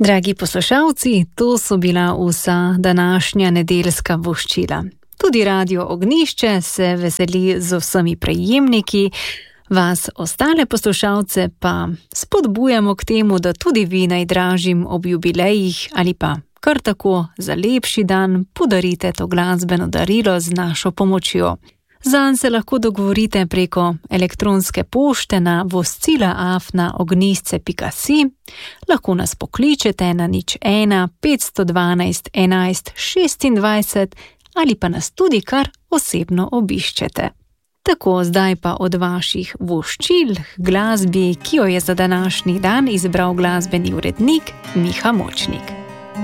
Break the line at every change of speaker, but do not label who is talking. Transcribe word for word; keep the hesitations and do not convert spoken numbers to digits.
Dragi poslušalci, to so bila vsa današnja nedeljska voščila. Tudi Radio Ognjišče se veseli z vsemi prejemniki, vas ostale poslušalce pa spodbujamo k temu, da tudi vi najdražjim ob jubilejih ali pa kar tako za lepši dan podarite to glasbeno darilo z našo pomočjo. Zanj se lahko dogovorite preko elektronske pošte na voscila afna ognjisce pika si, lahko nas pokličete na nič ena petsto dvanajst enajst šestindvajset ali pa nas tudi kar osebno obiščete. Tako, zdaj pa od vaših voščil glasbi, ki jo je za današnji dan izbral glasbeni urednik Miha Močnik.